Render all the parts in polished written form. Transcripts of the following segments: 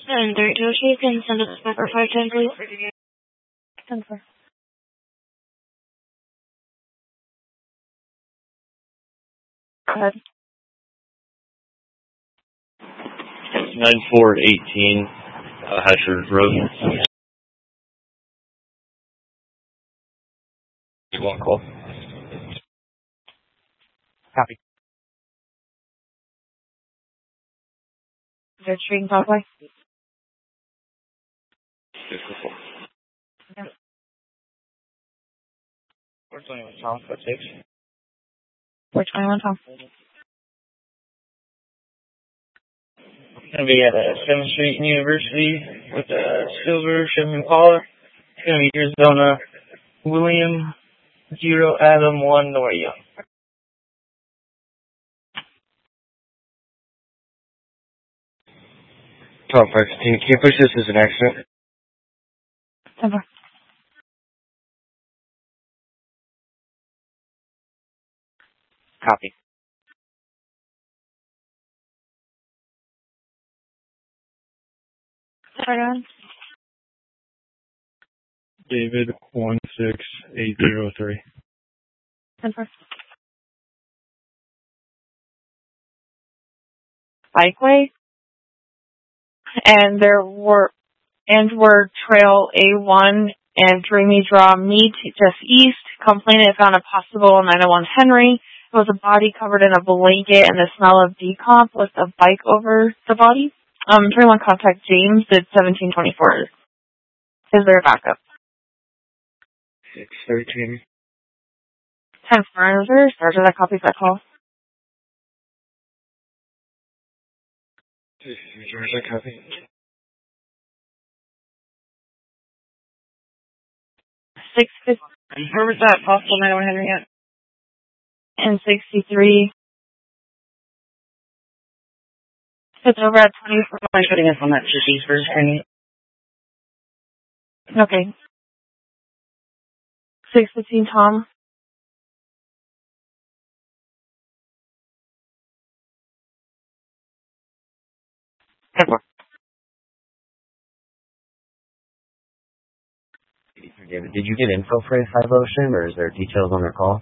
And 322, can send us back for 510, please. 10-4. Go ahead. 9418 Hatcher Road. You want to call? Copy. Third Street and Parkway. Yeah. Where's Tom? What 6? 421, Tom. Gonna be at 7th Street University with a silver Chevy Impala. It's gonna be Arizona William 0 Adam 1 Noria. Tom 515, can you push this as an accident? 10-4. Copy. Start on. David 16803. 10-4. Bikeway. And were Trail A1 and Dreamy Draw meet just east. Complainant found a possible 901 Henry. There was a body covered in a blanket and the smell of decomp with a bike over the body. 21 contact James did 1724. Is there a backup? 613. 10-4. Is there a sergeant that copies that call? George, I copy. 650 Where was that possible 901 Henry at? and 63. It's over at 24. I'm putting us on that cities first, Henry. Okay. 615, Tom. David, did you get info for A5 Ocean, or is there details on their call?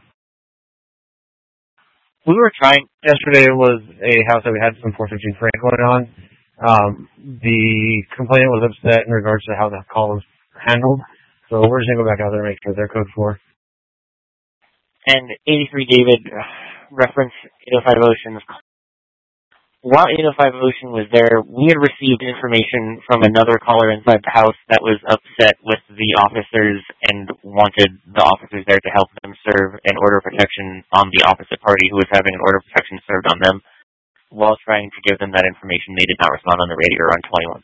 We were trying. Yesterday was a house that we had some 415 freight going on. The complainant was upset in regards to how that call was handled. So we're just going to go back out there and make sure they're code 4. And 83 David, reference 805 Ocean's. While 805 Ocean was there, we had received information from another caller inside the house that was upset with the officers and wanted the officers there to help them serve an order of protection on the opposite party who was having an order of protection served on them. While trying to give them that information, they did not respond on the radio or on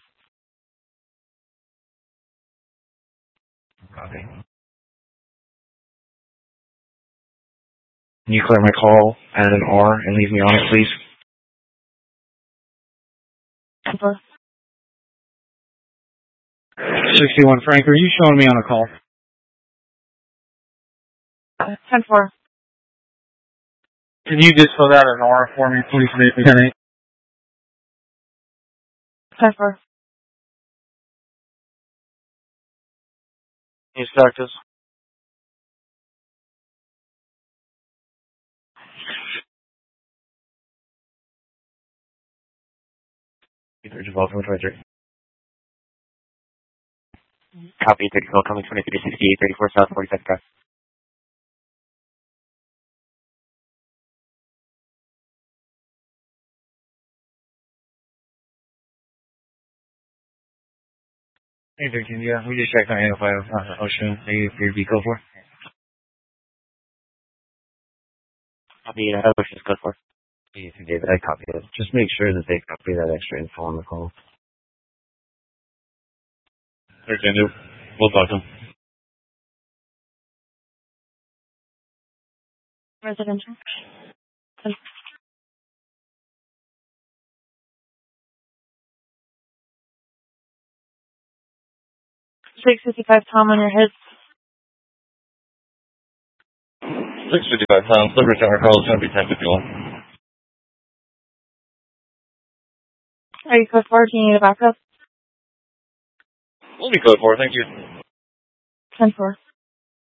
21. Okay. Can you clear my call, add an R, and leave me on it, please? 10-4. 61, Frank, are you showing me on a call? 10-4. Can you just fill out an R for me, please, Lieutenant? 10-4. Can you start this? Welcome to 23. Copy 34, coming 2368, 34 South 42nd Drive. Hey, 13, yeah, we just checked on 805 Ocean. Are you for your B code 4? Copy Ocean's code 4. Hey, David, I copied it. Just make sure that they copy that extra info on the call. 13, we'll talk to him. Residential. 655, Tom, on your hits. 655 pounds. The return call is going to be 1051. Are you code 4? Do you need a backup? We'll be code 4, thank you. 10-4.